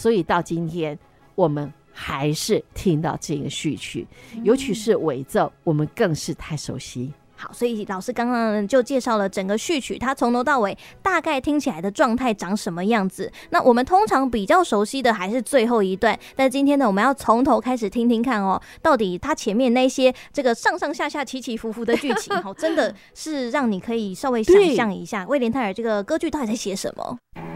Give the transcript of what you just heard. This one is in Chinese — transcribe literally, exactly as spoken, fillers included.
所以到今天我们还是听到这个序曲，尤其是尾奏，我们更是太熟悉。 好，所以老师刚刚就介绍了整个序曲，它从头到尾大概听起来的状态长什么样子。那我们通常比较熟悉的还是最后一段，但今天呢，我们要从头开始听听看哦，到底它前面那些这个上上下下起起伏伏的剧情，真的是让你可以稍微想象一下威廉泰尔这个歌剧到底在写什么。